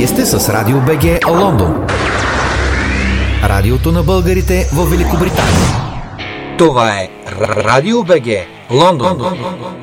Вие сте с Радио БГ Лондон. Радиото на българите в Великобритания. Това е Радио БГ Лондон.